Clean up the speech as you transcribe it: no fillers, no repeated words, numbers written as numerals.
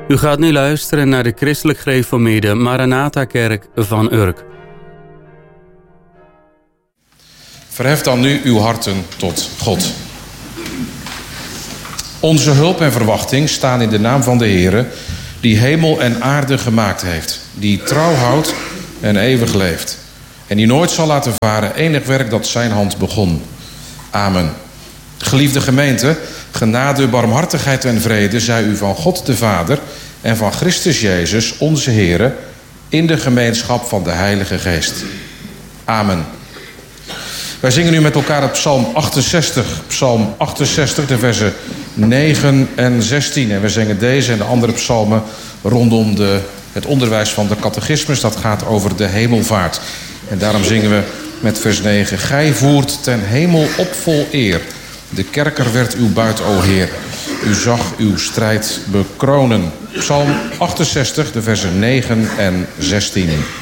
U gaat nu luisteren naar de christelijk gereformeerde Maranatha-kerk van Urk. Verhef dan nu uw harten tot God. Onze hulp en verwachting staan in de naam van de Heere, die hemel en aarde gemaakt heeft, die trouw houdt en eeuwig leeft, en die nooit zal laten varen enig werk dat zijn hand begon. Amen. Geliefde gemeente, genade, barmhartigheid en vrede zij u van God de Vader en van Christus Jezus, onze Heere, in de gemeenschap van de Heilige Geest. Amen. Wij zingen nu met elkaar het Psalm 68, de versen 9 en 16. En we zingen deze en de andere psalmen rondom het onderwijs van de catechismus. Dat gaat over de hemelvaart. En daarom zingen we met vers 9. Gij voert ten hemel op vol eer. De kerker werd uw buit, o Heer. U zag uw strijd bekronen. Psalm 68, de versen 9 en 16.